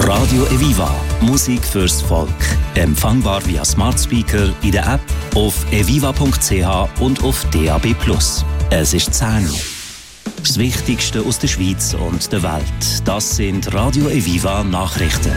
Radio Eviva. Musik fürs Volk. Empfangbar via Smart Speaker, in der App, auf eviva.ch und auf DAB+. Es ist 10 Uhr. Das Wichtigste aus der Schweiz und der Welt. Das sind Radio Eviva Nachrichten.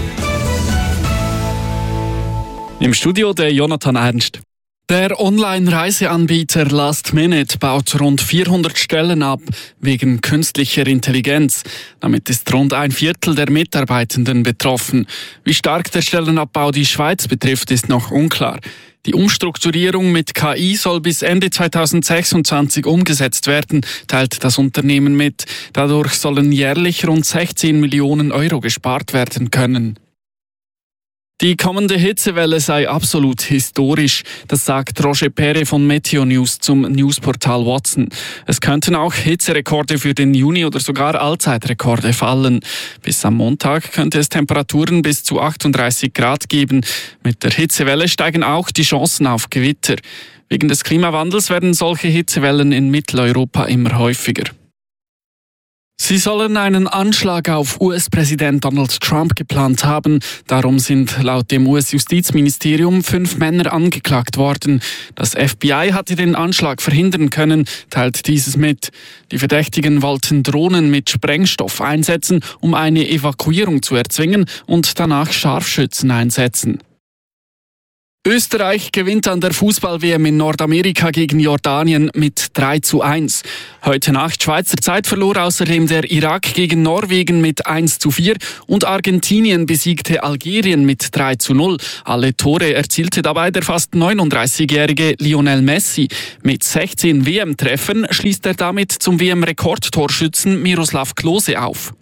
Im Studio der Jonathan Ernst. Der Online-Reiseanbieter Last Minute baut rund 400 Stellen ab wegen künstlicher Intelligenz. Damit ist rund ein Viertel der Mitarbeitenden betroffen. Wie stark der Stellenabbau die Schweiz betrifft, ist noch unklar. Die Umstrukturierung mit KI soll bis Ende 2026 umgesetzt werden, teilt das Unternehmen mit. Dadurch sollen jährlich rund 16 Millionen Euro gespart werden können. Die kommende Hitzewelle sei absolut historisch, das sagt Roger Perret von Meteo News zum Newsportal Watson. Es könnten auch Hitzerekorde für den Juni oder sogar Allzeitrekorde fallen. Bis am Montag könnte es Temperaturen bis zu 38 Grad geben. Mit der Hitzewelle steigen auch die Chancen auf Gewitter. Wegen des Klimawandels werden solche Hitzewellen in Mitteleuropa immer häufiger. Sie sollen einen Anschlag auf US-Präsident Donald Trump geplant haben. Darum sind laut dem US-Justizministerium 5 Männer angeklagt worden. Das FBI hatte den Anschlag verhindern können, teilt dieses mit. Die Verdächtigen wollten Drohnen mit Sprengstoff einsetzen, um eine Evakuierung zu erzwingen und danach Scharfschützen einsetzen. Österreich gewinnt an der Fußball-WM in Nordamerika gegen Jordanien mit 3:1. Heute Nacht Schweizer Zeit verlor außerdem der Irak gegen Norwegen mit 1:4 und Argentinien besiegte Algerien mit 3:0. Alle Tore erzielte dabei der fast 39-jährige Lionel Messi. Mit 16 WM-Treffern schließt er damit zum WM-Rekordtorschützen Miroslav Klose auf.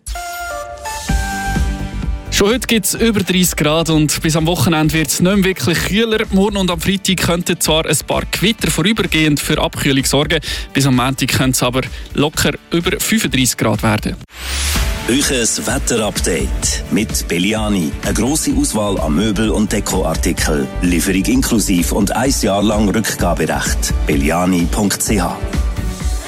Schon heute gibt es über 30 Grad und bis am Wochenende wird es nicht mehr wirklich kühler. Morgen und am Freitag könnten zwar ein paar Gewitter vorübergehend für Abkühlung sorgen, bis am Montag könnte es aber locker über 35 Grad werden. Euches Wetterupdate mit Belliani. Eine grosse Auswahl an Möbel- und Dekoartikeln. Lieferung inklusiv und 1 Jahr lang Rückgaberecht. Belliani.ch